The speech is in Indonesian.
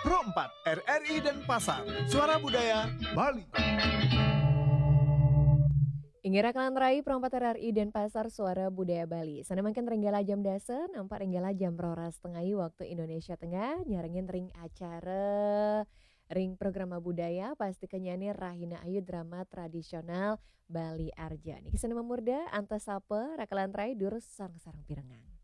Pro 4, RRI Denpasar, Suara Budaya Bali. Ingira Kalantrai Perompat RRI Denpasar Suara Budaya Bali. Sana makin ringgala jam dasar, nampak ringgala jam roras tengah waktu Indonesia Tengah, nyarengin ring acara ring program budaya pasti kenyanyi Rahina Ayu drama tradisional Bali Arja. Niki sana memurda antasapa Rakalantrai durus sarang-sarang pirengang.